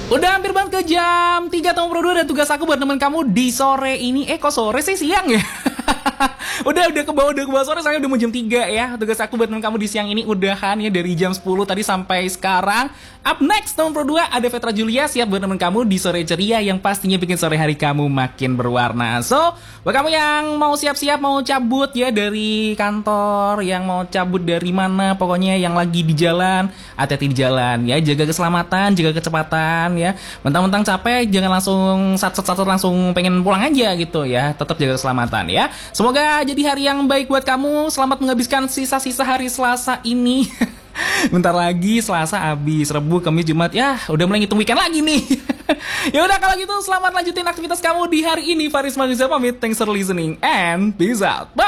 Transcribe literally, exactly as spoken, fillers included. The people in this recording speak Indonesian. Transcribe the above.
Udah hampir banget ke jam tiga tahun pro dua dan tugas aku buat temen kamu di sore ini. Eh kok sore sih, siang ya? Udah udah ke bawah udah ke bawah sore, saya udah mau jam tiga ya. Tugas aku buat temen kamu di siang ini udahan ya, dari jam sepuluh tadi sampai sekarang. Up next tahun pro dua ada Vetra Julia siap buat temen kamu di sore ceria yang pastinya bikin sore hari kamu makin berwarna. So, buat kamu yang mau siap-siap mau cabut ya dari kantor, yang mau cabut dari mana, pokoknya yang lagi di jalan, hati-hati di jalan ya, jaga keselamatan, jaga kecepatan ya. Mentang-mentang capek jangan langsung sat-sat langsung pengen pulang aja gitu ya. Tetap jaga keselamatan ya. Semoga jadi hari yang baik buat kamu. Selamat menghabiskan sisa-sisa hari Selasa ini. Bentar lagi Selasa habis, Rabu, Kamis, Jumat, ya udah mulai ngitung weekend lagi nih. Ya udah kalau gitu selamat lanjutin aktivitas kamu di hari ini. Faris Magiza pamit. Thanks for listening and peace out. Bye.